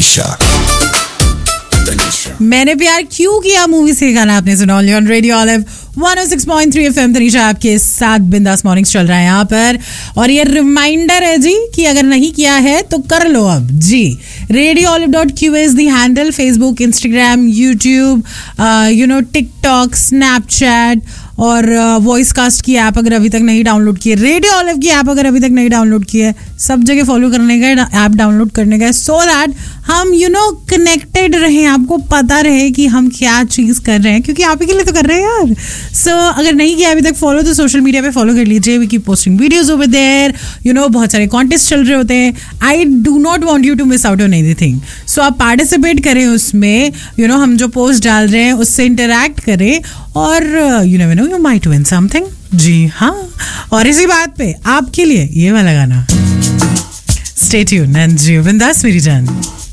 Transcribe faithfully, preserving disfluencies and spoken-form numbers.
तनीषा। मैंने प्यार क्यों किया मूवी से गाना आपने सुना on radio olive one O six point three FM. Tanisha आपके साथ बिंदास मॉर्निंग्स चल रहा है यहाँ पर, और ये रिमाइंडर है जी कि अगर नहीं किया है तो कर लो अब जी। Radio olive dot Q is the handle, Facebook, Instagram, YouTube, you know TikTok, Snapchat और वॉइस कास्ट की ऐप अगर अभी तक नहीं डाउनलोड की है, रेडियो ऑलिव की ऐप अगर अभी तक नहीं डाउनलोड की है, सब जगह फॉलो करने का, ऐप डाउनलोड करने का, सो दैट हम यू नो कनेक्टेड रहें, आपको पता रहे कि हम क्या चीज़ कर रहे हैं, क्योंकि आप ही के लिए तो कर रहे हैं यार। सो so, अगर नहीं किया अभी तक फॉलो तो सोशल मीडिया पे फॉलो कर लीजिए। We keep posting videos over there, you know बहुत सारे कॉन्टेस्ट चल रहे होते हैं। I do not want you to miss out on anything, सो आप पार्टिसिपेट करें उसमें, यू you नो know, हम जो पोस्ट डाल रहे हैं उससे इंटरैक्ट करें और you never know, you might win something. जी हाँ, और इसी बात पे आपके लिए ये वाला गाना, स्टे ट्यून्ड एंड जी बिंदास मेरी जान।